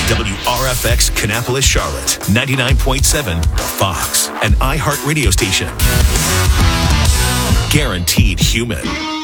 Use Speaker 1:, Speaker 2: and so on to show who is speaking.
Speaker 1: WRFX Kannapolis, Charlotte, 99.7 Fox, an iHeart radio station. Guaranteed human.